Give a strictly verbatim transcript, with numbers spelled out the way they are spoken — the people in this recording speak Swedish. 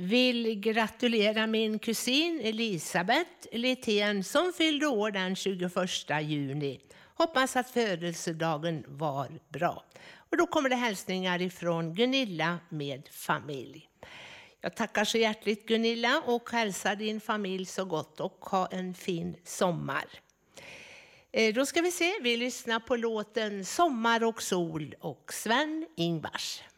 vill gratulera min kusin Elisabeth Littén som fyllde år den tjugoförsta juni. Hoppas att födelsedagen var bra. Och då kommer det hälsningar ifrån Gunilla med familj. Jag tackar så hjärtligt Gunilla och hälsar din familj så gott och ha en fin sommar. Eh, då ska vi se, vi lyssnar på låten Sommar och sol och Sven Ingvars.